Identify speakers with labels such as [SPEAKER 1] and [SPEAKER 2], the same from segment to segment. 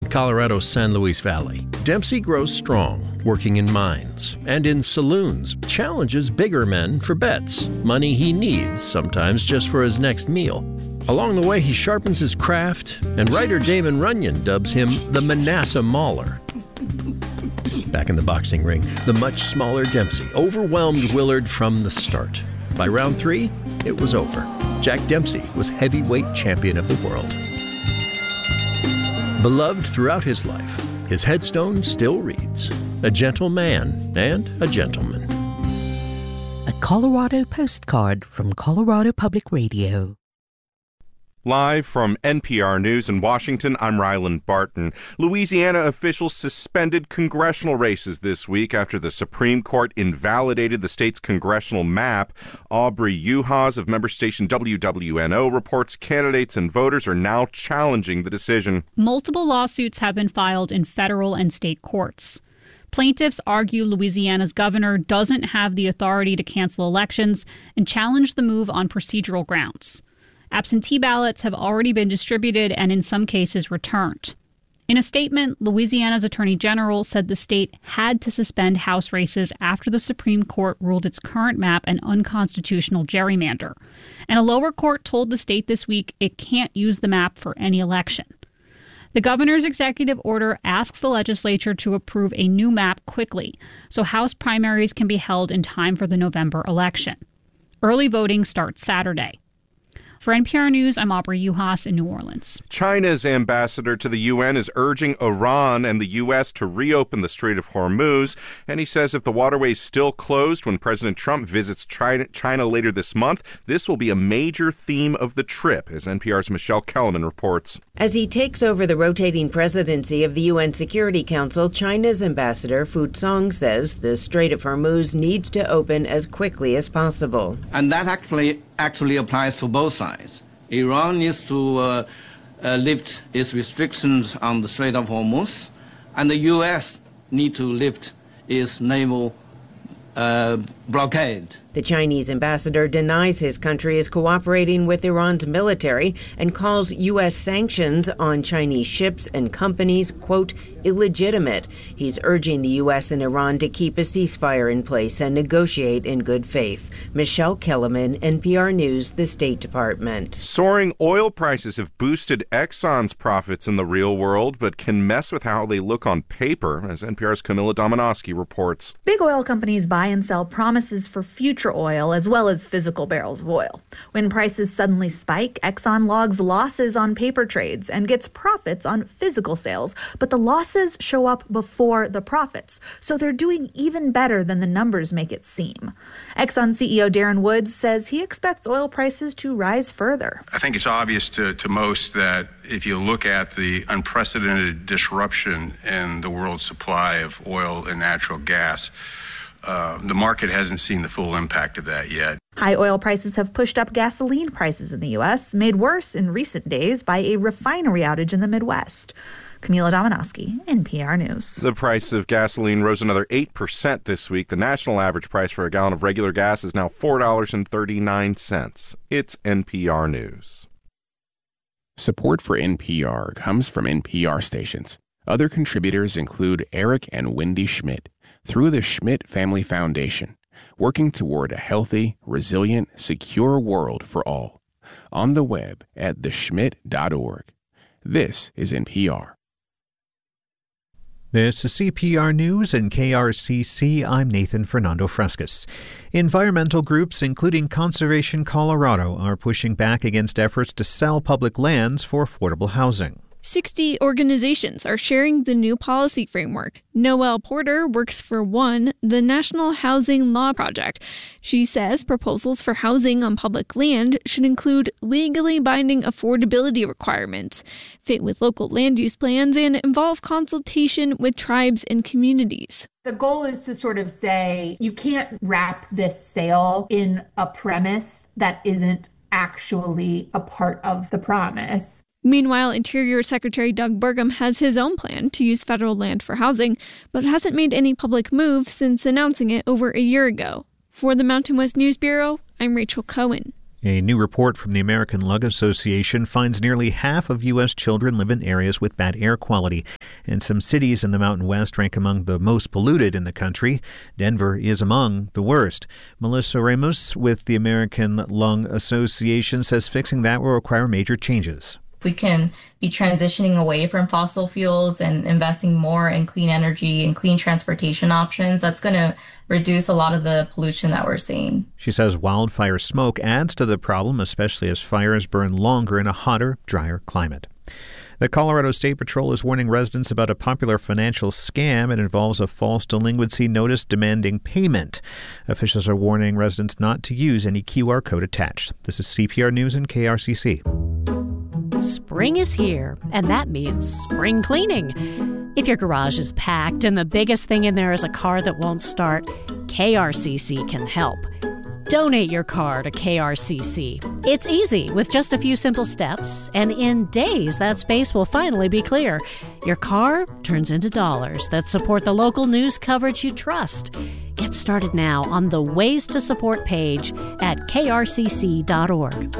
[SPEAKER 1] Colorado's San Luis Valley, Dempsey grows strong, working in mines and in saloons, challenges bigger men for bets, money he needs, sometimes just for his next meal. Along the way, he sharpens his craft, and writer Damon Runyon dubs him the Manasseh Mauler. Back in the boxing ring, the much smaller Dempsey overwhelmed Willard from the start. By round 3, it was over. Jack Dempsey was heavyweight champion of the world. Beloved throughout his life, his headstone still reads, "A gentle man and a gentleman."
[SPEAKER 2] A Colorado postcard from Colorado Public Radio.
[SPEAKER 3] Live from NPR News in Washington, I'm Ryland Barton. Louisiana officials suspended congressional races this week after the Supreme Court invalidated the state's congressional map. Aubrey Uhas of member station WWNO reports candidates and voters are now challenging the decision.
[SPEAKER 4] Multiple lawsuits have been filed in federal and state courts. Plaintiffs argue Louisiana's governor doesn't have the authority to cancel elections and challenge the move on procedural grounds. Absentee ballots have already been distributed and in some cases returned. In a statement, Louisiana's Attorney General said the state had to suspend House races after the Supreme Court ruled its current map an unconstitutional gerrymander. And a lower court told the state this week it can't use the map for any election. The governor's executive order asks the legislature to approve a new map quickly, so House primaries can be held in time for the November election. Early voting starts Saturday. For NPR News, I'm Aubrey Uhas in New Orleans.
[SPEAKER 3] China's ambassador to the UN is urging Iran and the U.S. to reopen the Strait of Hormuz, and he says if the waterway is still closed when President Trump visits China later this month, this will be a major theme of the trip, as NPR's Michelle Kellerman reports.
[SPEAKER 5] As he takes over the rotating presidency of the UN Security Council, China's ambassador Fu Song says the Strait of Hormuz needs to open as quickly as possible.
[SPEAKER 6] And that actually applies to both sides. Iran needs to lift its restrictions on the Strait of Hormuz, and the U.S. need to lift its naval blockade.
[SPEAKER 5] The Chinese ambassador denies his country is cooperating with Iran's military and calls U.S. sanctions on Chinese ships and companies, quote, illegitimate. He's urging the U.S. and Iran to keep a ceasefire in place and negotiate in good faith. Michelle Kellerman, NPR News, the State Department.
[SPEAKER 3] Soaring oil prices have boosted Exxon's profits in the real world, but can mess with how they look on paper, as NPR's Camilla Domonoske reports.
[SPEAKER 7] Big oil companies buy and sell promises for future oil as well as physical barrels of oil. When prices suddenly spike, Exxon logs losses on paper trades and gets profits on physical sales, but the losses show up before the profits, so they're doing even better than the numbers make it seem. Exxon CEO Darren Woods says he expects oil prices to rise further.
[SPEAKER 8] I think it's obvious to most that if you look at the unprecedented disruption in the world supply of oil and natural gas, the market hasn't seen the full impact of that yet.
[SPEAKER 7] High oil prices have pushed up gasoline prices in the U.S., made worse in recent days by a refinery outage in the Midwest. Camila Domonoske, NPR News.
[SPEAKER 3] The price of gasoline rose another 8% this week. The national average price for a gallon of regular gas is now $4.39. It's NPR News.
[SPEAKER 9] Support for NPR comes from NPR stations. Other contributors include Eric and Wendy Schmidt through the Schmidt Family Foundation, working toward a healthy, resilient, secure world for all. On the web at theschmidt.org. This is NPR.
[SPEAKER 10] This is CPR News and KRCC. I'm Nathan Fernando Frescas. Environmental groups, including Conservation Colorado, are pushing back against efforts to sell public lands for affordable housing.
[SPEAKER 11] 60 organizations are sharing the new policy framework. Noelle Porter works for one, the National Housing Law Project. She says proposals for housing on public land should include legally binding affordability requirements, fit with local land use plans, and involve consultation with tribes and communities.
[SPEAKER 12] The goal is to sort of say you can't wrap this sale in a premise that isn't actually a part of the promise.
[SPEAKER 11] Meanwhile, Interior Secretary Doug Burgum has his own plan to use federal land for housing, but hasn't made any public move since announcing it over a year ago. For the Mountain West News Bureau, I'm Rachel Cohen.
[SPEAKER 10] A new report from the American Lung Association finds nearly half of U.S. children live in areas with bad air quality, and some cities in the Mountain West rank among the most polluted in the country. Denver is among the worst. Melissa Ramos with the American Lung Association says fixing that will require major changes.
[SPEAKER 13] If we can be transitioning away from fossil fuels and investing more in clean energy and clean transportation options, that's going to reduce a lot of the pollution that we're seeing.
[SPEAKER 10] She says wildfire smoke adds to the problem, especially as fires burn longer in a hotter, drier climate. The Colorado State Patrol is warning residents about a popular financial scam. It involves a false delinquency notice demanding payment. Officials are warning residents not to use any QR code attached. This is CPR News and KRCC.
[SPEAKER 14] Spring is here, and that means spring cleaning. If your garage is packed and the biggest thing in there is a car that won't start, KRCC can help. Donate your car to KRCC. It's easy with just a few simple steps, and in days that space will finally be clear. Your car turns into dollars that support the local news coverage you trust. Get started now on the Ways to Support page at krcc.org.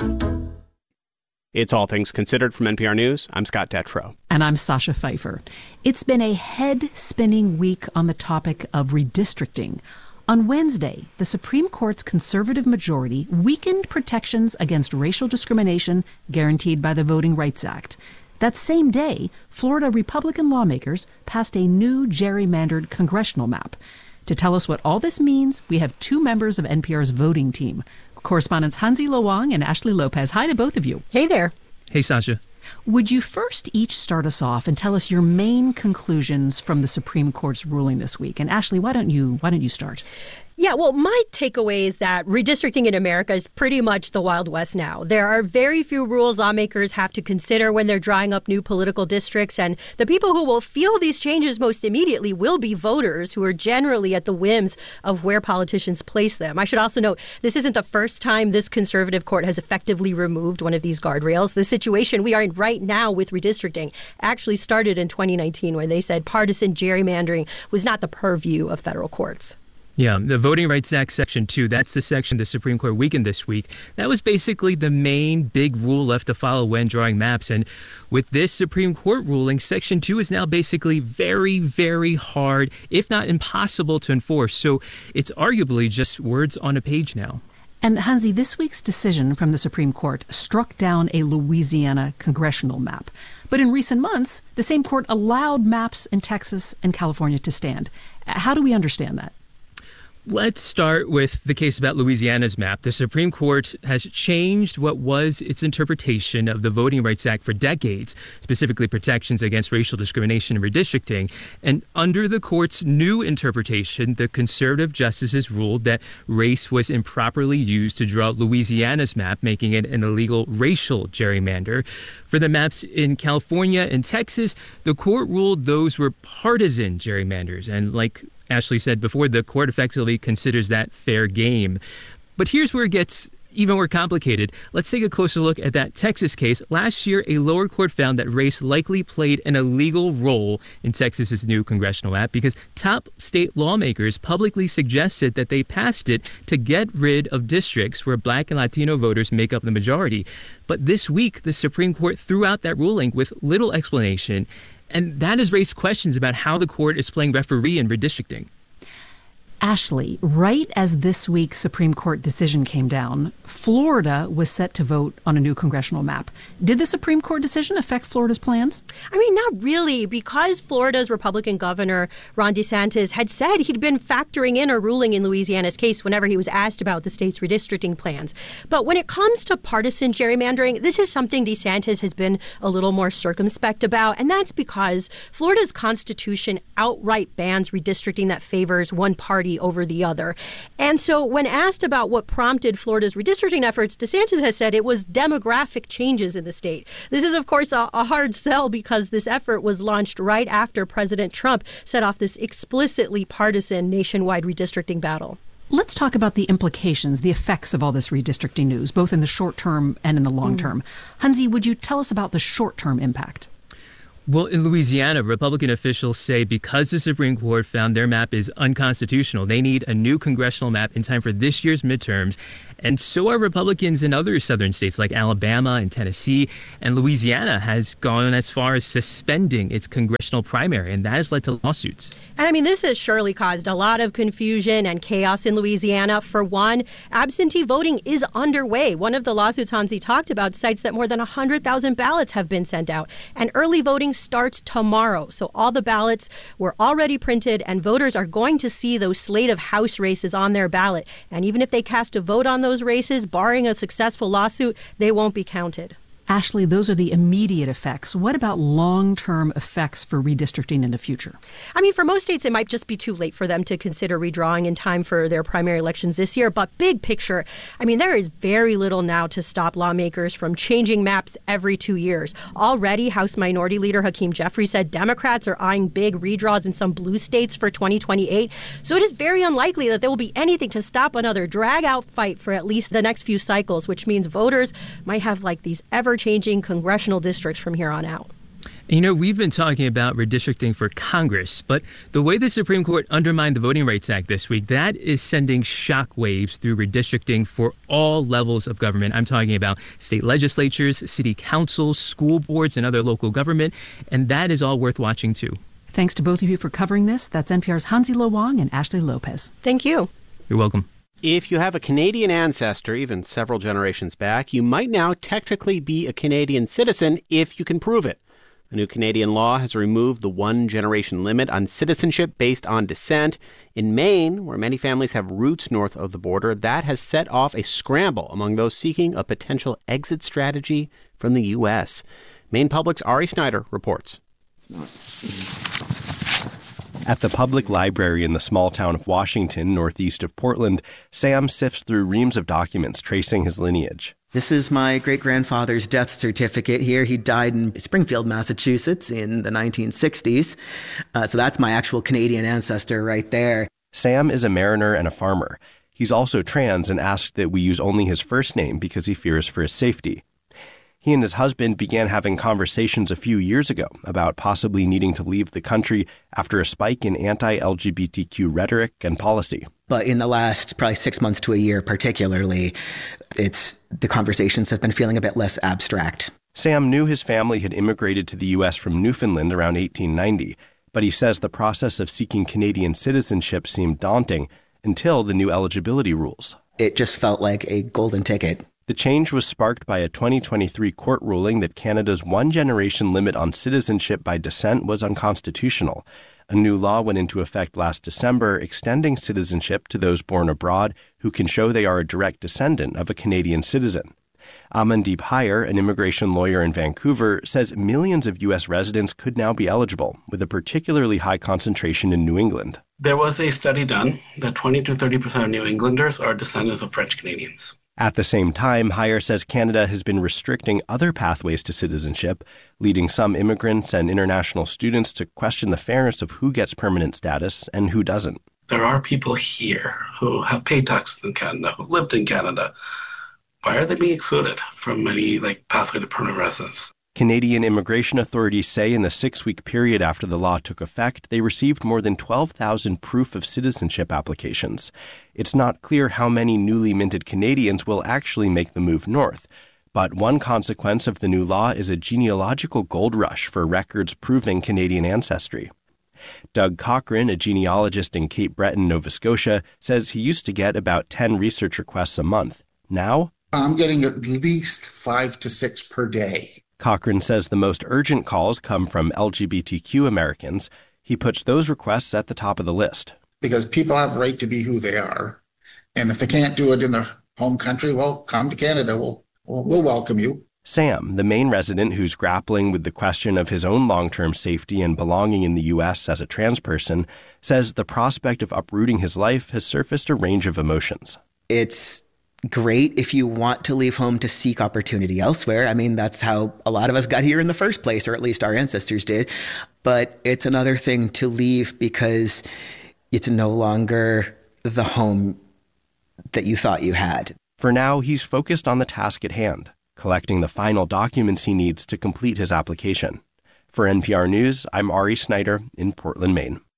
[SPEAKER 15] It's All Things Considered from NPR News. I'm Scott Detrow.
[SPEAKER 16] And I'm Sasha Pfeiffer. It's been a head-spinning week on the topic of redistricting. On Wednesday, the Supreme Court's conservative majority weakened protections against racial discrimination guaranteed by the Voting Rights Act. That same day, Florida Republican lawmakers passed a new gerrymandered congressional map. To tell us what all this means, we have two members of NPR's voting team. Correspondents Hansi Lo Wang and Ashley Lopez. Hi to both of you.
[SPEAKER 17] Hey there.
[SPEAKER 18] Hey, Sasha.
[SPEAKER 16] Would you first each start us off and tell us your main conclusions from the Supreme Court's ruling this week? And Ashley, why don't you start?
[SPEAKER 17] Yeah, well, my takeaway is that redistricting in America is pretty much the Wild West now. There are very few rules lawmakers have to consider when they're drawing up new political districts, and the people who will feel these changes most immediately will be voters who are generally at the whims of where politicians place them. I should also note, this isn't the first time this conservative court has effectively removed one of these guardrails. The situation we are in right now with redistricting actually started in 2019 when they said partisan gerrymandering was not the purview of federal courts.
[SPEAKER 18] Yeah, the Voting Rights Act Section 2, that's the section the Supreme Court weakened this week. That was basically the main big rule left to follow when drawing maps. And with this Supreme Court ruling, Section 2 is now basically very, very hard, if not impossible to enforce. So it's arguably just words on a page now.
[SPEAKER 16] And Hansi, this week's decision from the Supreme Court struck down a Louisiana congressional map. But in recent months, the same court allowed maps in Texas and California to stand. How do we understand that?
[SPEAKER 18] Let's start with the case about Louisiana's map. The Supreme Court has changed what was its interpretation of the Voting Rights Act for decades, specifically protections against racial discrimination and redistricting. And under the court's new interpretation, the conservative justices ruled that race was improperly used to draw Louisiana's map, making it an illegal racial gerrymander. For the maps in California and Texas, the court ruled those were partisan gerrymanders. And like Ashley said before, the court effectively considers that fair game. But here's where it gets even more complicated. Let's take a closer look at that Texas case. Last year, a lower court found that race likely played an illegal role in Texas's new congressional map because top state lawmakers publicly suggested that they passed it to get rid of districts where Black and Latino voters make up the majority. But this week, the Supreme Court threw out that ruling with little explanation. And that has raised questions about how the court is playing referee in redistricting.
[SPEAKER 16] Ashley, right as this week's Supreme Court decision came down, Florida was set to vote on a new congressional map. Did the Supreme Court decision affect Florida's plans?
[SPEAKER 17] I mean, not really, because Florida's Republican governor, Ron DeSantis, had said he'd been factoring in a ruling in Louisiana's case whenever he was asked about the state's redistricting plans. But when it comes to partisan gerrymandering, this is something DeSantis has been a little more circumspect about, and that's because Florida's constitution outright bans redistricting that favors one party over the other. And so when asked about what prompted Florida's redistricting efforts, DeSantis has said it was demographic changes in the state. This is, of course, a hard sell because this effort was launched right after President Trump set off this explicitly partisan nationwide redistricting battle.
[SPEAKER 16] Let's talk about the implications, the effects of all this redistricting news, both in the short term and in the long term. Hansi, would you tell us about the short-term impact?
[SPEAKER 18] Well, in Louisiana, Republican officials say because the Supreme Court found their map is unconstitutional, they need a new congressional map in time for this year's midterms. And so are Republicans in other southern states like Alabama and Tennessee. And Louisiana has gone as far as suspending its congressional primary, and that has led to lawsuits.
[SPEAKER 17] And I mean, this has surely caused a lot of confusion and chaos in Louisiana. For one, absentee voting is underway. One of the lawsuits Hansi talked about cites that more than 100,000 ballots have been sent out. And early voting starts tomorrow. So all the ballots were already printed, and voters are going to see those slate of House races on their ballot. And even if they cast a vote on those races, barring a successful lawsuit, they won't be counted.
[SPEAKER 16] Ashley, those are the immediate effects. What about long-term effects for redistricting in the future?
[SPEAKER 17] I mean, for most states, it might just be too late for them to consider redrawing in time for their primary elections this year. But big picture, I mean, there is very little now to stop lawmakers from changing maps every 2 years. Already, House Minority Leader Hakeem Jeffries said Democrats are eyeing big redraws in some blue states for 2028. So it is very unlikely that there will be anything to stop another drag-out fight for at least the next few cycles, which means voters might have like these ever-changing congressional districts from here on out.
[SPEAKER 18] You know, we've been talking about redistricting for Congress, but the way the Supreme Court undermined the Voting Rights Act this week, that is sending shockwaves through redistricting for all levels of government. I'm talking about state legislatures, city councils, school boards, and other local government, and that is all worth watching too.
[SPEAKER 16] Thanks to both of you for covering this. That's NPR's Hansi Lo Wang and Ashley Lopez.
[SPEAKER 17] Thank you.
[SPEAKER 18] You're welcome.
[SPEAKER 15] If you have a Canadian ancestor, even several generations back, you might now technically be a Canadian citizen if you can prove it. A new Canadian law has removed the one-generation limit on citizenship based on descent. In Maine, where many families have roots north of the border, that has set off a scramble among those seeking a potential exit strategy from the U.S. Maine Public's Ari Snyder reports.
[SPEAKER 19] At the public library in the small town of Washington, northeast of Portland, Sam sifts through reams of documents tracing his lineage.
[SPEAKER 20] This is my great-grandfather's death certificate here. He died in Springfield, Massachusetts in the 1960s. So that's my actual Canadian ancestor right there.
[SPEAKER 19] Sam is a mariner and a farmer. He's also trans and asked that we use only his first name because he fears for his safety. He and his husband began having conversations a few years ago about possibly needing to leave the country after a spike in anti-LGBTQ rhetoric and policy.
[SPEAKER 20] But in the last probably 6 months to a year particularly, the conversations have been feeling a bit less abstract.
[SPEAKER 19] Sam knew his family had immigrated to the U.S. from Newfoundland around 1890, but he says the process of seeking Canadian citizenship seemed daunting until the new eligibility rules.
[SPEAKER 20] It just felt like a golden ticket.
[SPEAKER 19] The change was sparked by a 2023 court ruling that Canada's one-generation limit on citizenship by descent was unconstitutional. A new law went into effect last December, extending citizenship to those born abroad who can show they are a direct descendant of a Canadian citizen. Amandeep Hire, an immigration lawyer in Vancouver, says millions of U.S. residents could now be eligible, with a particularly high concentration in New England.
[SPEAKER 21] There was a study done that 20 to 30% of New Englanders are descendants of French Canadians.
[SPEAKER 19] At the same time, Hire says Canada has been restricting other pathways to citizenship, leading some immigrants and international students to question the fairness of who gets permanent status and who doesn't.
[SPEAKER 21] There are people here who have paid taxes in Canada, who lived in Canada. Why are they being excluded from any pathway to permanent residence?
[SPEAKER 19] Canadian immigration authorities say in the 6-week period after the law took effect, they received more than 12,000 proof of citizenship applications. It's not clear how many newly minted Canadians will actually make the move north. But one consequence of the new law is a genealogical gold rush for records proving Canadian ancestry. Doug Cochran, a genealogist in Cape Breton, Nova Scotia, says he used to get about 10 research requests a month. Now,
[SPEAKER 22] I'm getting at least 5 to 6 per day.
[SPEAKER 19] Cochran says the most urgent calls come from LGBTQ Americans. He puts those requests at the top of the list.
[SPEAKER 22] Because people have a right to be who they are. And if they can't do it in their home country, well, come to Canada. We'll welcome you.
[SPEAKER 19] Sam, the Maine resident who's grappling with the question of his own long-term safety and belonging in the U.S. as a trans person, says the prospect of uprooting his life has surfaced a range of emotions.
[SPEAKER 20] It's great if you want to leave home to seek opportunity elsewhere. I mean, that's how a lot of us got here in the first place, or at least our ancestors did. But it's another thing to leave because it's no longer the home that you thought you had.
[SPEAKER 19] For now, he's focused on the task at hand, collecting the final documents he needs to complete his application. For NPR News, I'm Ari Snyder in Portland, Maine.